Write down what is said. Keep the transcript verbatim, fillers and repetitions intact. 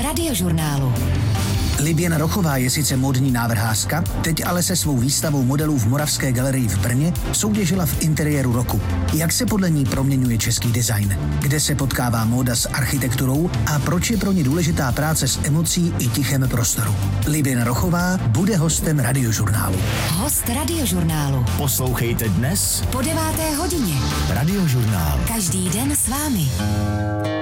Radiožurnálu. Liběna Rochová je sice módní návrhářka, teď ale se svou výstavou modelů v Moravské galerii v Brně soutěžila v interiéru roku. Jak se podle ní proměňuje český design? Kde se potkává móda s architekturou a proč je pro ně důležitá práce s emocí i tichém prostoru? Liběna Rochová bude hostem Radiožurnálu. Host Radiožurnálu. Poslouchejte dnes po deváté hodině. Radiožurnál. Každý den s vámi.